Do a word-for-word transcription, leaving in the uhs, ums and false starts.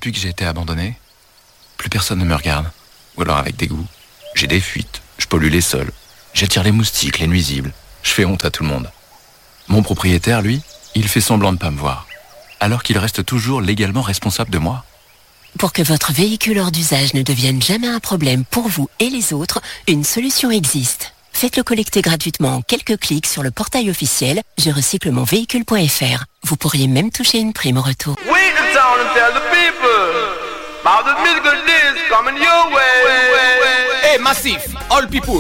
Depuis que j'ai été abandonné, plus personne ne me regarde. Ou alors avec dégoût. J'ai des fuites, je pollue les sols, j'attire les moustiques, les nuisibles, je fais honte à tout le monde. Mon propriétaire, lui, il fait semblant de pas me voir, alors qu'il reste toujours légalement responsable de moi. Pour que votre véhicule hors d'usage ne devienne jamais un problème pour vous et les autres, une solution existe. Faites-le collecter gratuitement en quelques clics sur le portail officiel je recycle mon véhicule point f r. Vous pourriez même toucher une prime au retour. Wait the town and tell the people about the mythical days coming your way. Hey, Massif, all people.